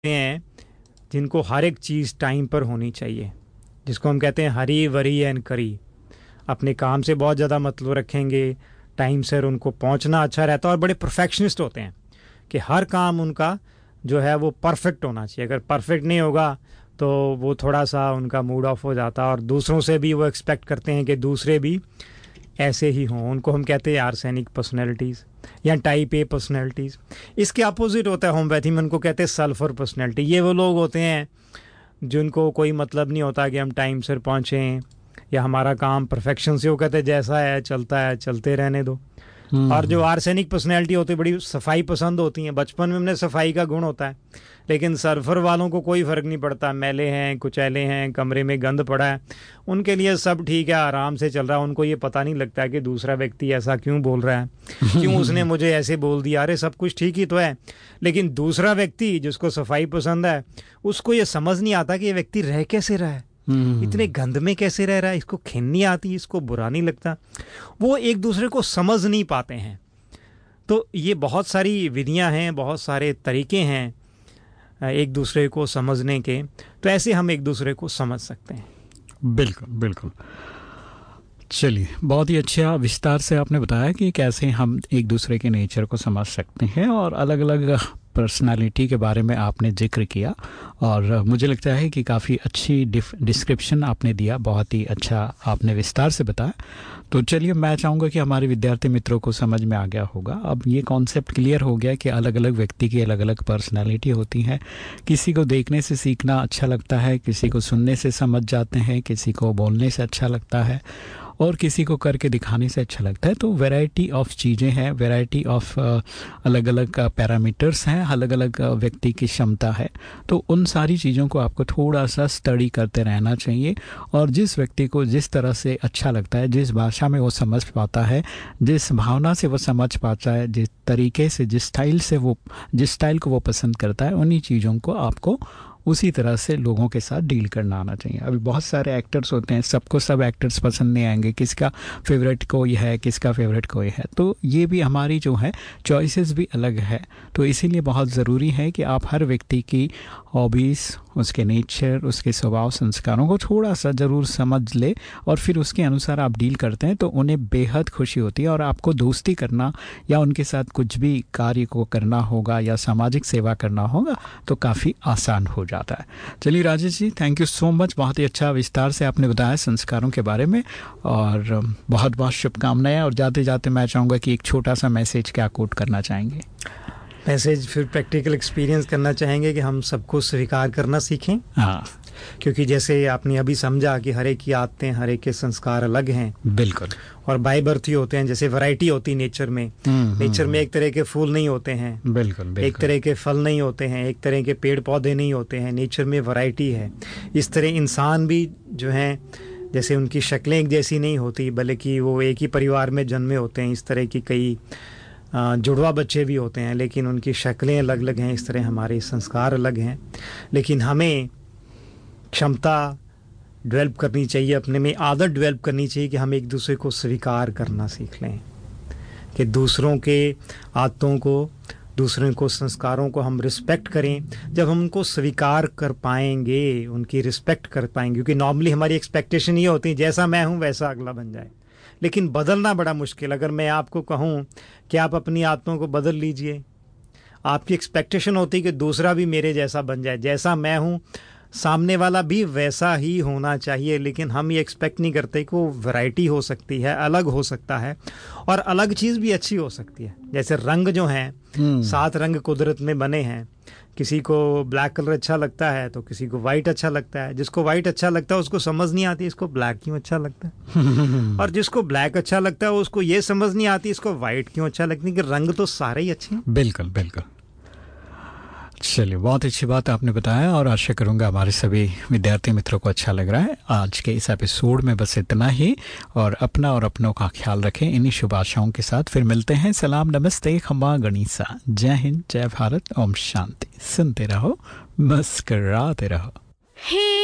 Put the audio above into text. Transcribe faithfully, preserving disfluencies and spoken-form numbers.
हैं जिनको हर एक चीज़ टाइम पर होनी चाहिए, जिसको हम कहते हैं हरी वरी एंड करी। अपने काम से बहुत ज़्यादा मतलब रखेंगे, टाइम से उनको पहुंचना अच्छा रहता है और बड़े परफेक्शनिस्ट होते हैं कि हर काम उनका जो है वो परफेक्ट होना चाहिए। अगर परफेक्ट नहीं होगा तो वो थोड़ा सा उनका मूड ऑफ हो जाता है और दूसरों से भी वो एक्सपेक्ट करते हैं कि दूसरे भी ऐसे ही हों। उनको हम कहते हैं आर्सेनिक पर्सनैलिटीज़ या टाइप ए पर्सनैलिटीज़। इसके अपोजिट होता है होम्योपैथी में, उनको कहते हैं सल्फर पर्सनैलिटी। ये वो लोग होते हैं जिनको कोई मतलब नहीं होता कि हम टाइम से पहुँचें या हमारा काम परफेक्शन से, वो कहते हैं जैसा है चलता है चलते रहने दो। और जो आर्सेनिक पर्सनैलिटी होती है बड़ी सफाई पसंद होती हैं। बचपन में हमने सफाई का गुण होता है, लेकिन सल्फर वालों को कोई फ़र्क नहीं पड़ता, मैले हैं कुचैले हैं कमरे में गंद पड़ा है, उनके लिए सब ठीक है, आराम से चल रहा है। उनको ये पता नहीं लगता कि दूसरा व्यक्ति ऐसा क्यों बोल रहा है, क्यों उसने मुझे ऐसे बोल दिया, अरे सब कुछ ठीक ही तो है। लेकिन दूसरा व्यक्ति जिसको सफाई पसंद है उसको ये समझ नहीं आता कि ये व्यक्ति रह कैसे रहा है, इतने गंद में कैसे रह रहा है, इसको खिन नहीं आती, इसको बुरा नहीं लगता। वो एक दूसरे को समझ नहीं पाते हैं। तो ये बहुत सारी विधियां हैं, बहुत सारे तरीके हैं एक दूसरे को समझने के, तो ऐसे हम एक दूसरे को समझ सकते हैं। बिल्कुल बिल्कुल। चलिए, बहुत ही अच्छा विस्तार से आपने बताया कि कैसे हम एक दूसरे के नेचर को समझ सकते हैं और अलग अलग पर्सनालिटी के बारे में आपने जिक्र किया और मुझे लगता है कि काफ़ी अच्छी डिस्क्रिप्शन आपने दिया, बहुत ही अच्छा आपने विस्तार से बताया। तो चलिए, मैं चाहूँगा कि हमारे विद्यार्थी मित्रों को समझ में आ गया होगा, अब ये कॉन्सेप्ट क्लियर हो गया कि अलग अलग व्यक्ति की अलग अलग पर्सनालिटी होती है। किसी को देखने से सीखना अच्छा लगता है, किसी को सुनने से समझ जाते हैं, किसी को बोलने से अच्छा लगता है और किसी को करके दिखाने से अच्छा लगता है। तो वैरायटी ऑफ चीज़ें हैं, वैरायटी ऑफ अलग अलग पैरामीटर्स हैं, अलग अलग व्यक्ति की क्षमता है। तो उन सारी चीज़ों को आपको थोड़ा सा स्टडी करते रहना चाहिए और जिस व्यक्ति को जिस तरह से अच्छा लगता है, जिस भाषा में वो समझ पाता है, जिस भावना से वो समझ पाता है, जिस तरीके से, जिस स्टाइल से वो जिस स्टाइल को वो पसंद करता है, उन्हीं चीज़ों को आपको उसी तरह से लोगों के साथ डील करना आना चाहिए। अभी बहुत सारे एक्टर्स होते हैं, सबको सब एक्टर्स पसंद नहीं आएंगे, किसका फेवरेट कोई है, किसका फेवरेट कोई है। तो ये भी हमारी जो है चॉइसेस भी अलग है। तो इसीलिए बहुत ज़रूरी है कि आप हर व्यक्ति की हॉबीज़, उसके नेचर, उसके स्वभाव संस्कारों को थोड़ा सा ज़रूर समझ ले और फिर उसके अनुसार आप डील करते हैं तो उन्हें बेहद खुशी होती है और आपको दोस्ती करना या उनके साथ कुछ भी कार्य को करना होगा या सामाजिक सेवा करना होगा तो काफ़ी आसान हो जाता है। चलिए Rajesh ji, thank you so much, बहुत ही अच्छा विस्तार से आपने बताया संस्कारों के बारे में और बहुत बहुत शुभकामनाएं। और जाते जाते मैं चाहूँगा कि एक छोटा सा मैसेज क्या कोट करना चाहेंगे? मैसेज फिर प्रैक्टिकल एक्सपीरियंस करना चाहेंगे कि हम सबको स्वीकार करना सीखें। हाँ, क्योंकि जैसे आपने अभी समझा कि हर एक की आदतें, हर एक के संस्कार अलग हैं। बिल्कुल। और बाय बर्थ ही होते हैं, जैसे वैरायटी होती है नेचर में। नेचर में एक तरह के फूल नहीं होते हैं, बिल्कुल, बिल्कुल। एक तरह के फल नहीं होते हैं, एक तरह के पेड़ पौधे नहीं होते हैं। नेचर में वैरायटी है। इस तरह इंसान भी जो हैं, जैसे उनकी शक्लें एक जैसी नहीं होती, बल्कि वो एक ही परिवार में जन्मे होते हैं। इस तरह की कई जुड़वा बच्चे भी होते हैं, लेकिन उनकी शक्लें अलग अलग हैं। इस तरह हमारे संस्कार अलग हैं, लेकिन हमें क्षमता डेवलप करनी चाहिए, अपने में आदत डेवलप करनी चाहिए कि हम एक दूसरे को स्वीकार करना सीख लें, कि दूसरों के आदतों को, दूसरों को संस्कारों को हम रिस्पेक्ट करें। जब हम उनको स्वीकार कर पाएंगे, उनकी रिस्पेक्ट कर पाएंगे, क्योंकि नॉर्मली हमारी एक्सपेक्टेशन ये होती है जैसा मैं हूँ वैसा अगला बन जाए, लेकिन बदलना बड़ा मुश्किल। अगर मैं आपको कहूँ कि आप अपनी आदतों को बदल लीजिए, आपकी एक्सपेक्टेशन होती है कि दूसरा भी मेरे जैसा बन जाए, जैसा मैं हूँ सामने वाला भी वैसा ही होना चाहिए, लेकिन हम ये एक्सपेक्ट नहीं करते कि वो वैरायटी हो सकती है, अलग हो सकता है और अलग चीज़ भी अच्छी हो सकती है। जैसे रंग जो हैं, सात रंग कुदरत में बने हैं। किसी को ब्लैक कलर अच्छा लगता है तो किसी को वाइट अच्छा लगता है। जिसको वाइट अच्छा लगता है उसको समझ नहीं आती इसको ब्लैक क्यों अच्छा लगता है और जिसको ब्लैक अच्छा लगता है उसको ये समझ नहीं आती इसको वाइट क्यों अच्छा लगता है, कि रंग तो सारे ही अच्छे हैं। बिल्कुल बिल्कुल। चलिए, बहुत अच्छी बात आपने बताया और आशा करूंगा हमारे सभी विद्यार्थी मित्रों को अच्छा लग रहा है। आज के इस एपिसोड में बस इतना ही और अपना और अपनों का ख्याल रखें। इन्हीं शुभ आशाओं के साथ फिर मिलते हैं। सलाम, नमस्ते, खम्मा गणिसा, जय हिंद, जय भारत, ओम शांति। सुनते रहो, मुस्कराते रहो।